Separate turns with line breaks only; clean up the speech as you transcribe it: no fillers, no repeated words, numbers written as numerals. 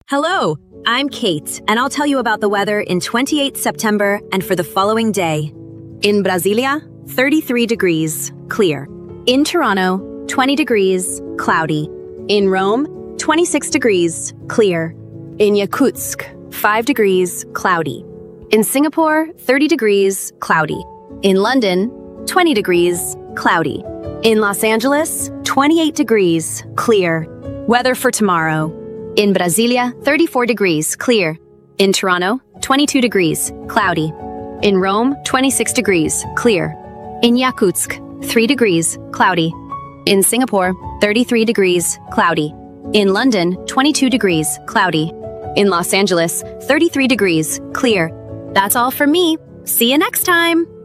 Hello, I'm Kate, and I'll tell you about the weather in 28 September and for the following day. In Brasilia, 33 degrees, clear. In Toronto, 20 degrees, cloudy. In Rome, 26 degrees, clear. In Yakutsk, 5 degrees, cloudy. In Singapore, 30 degrees, cloudy. In London, 20 degrees, cloudy. In Los Angeles, 28 degrees, clear. Weather for tomorrow. In Brasilia, 34 degrees, clear. In Toronto, 22 degrees, cloudy. In Rome, 26 degrees, clear. In Yakutsk, 3 degrees, cloudy. In Singapore, 33 degrees, cloudy. In London, 22 degrees, cloudy. In Los Angeles, 33 degrees, clear. That's all from me. See you next time.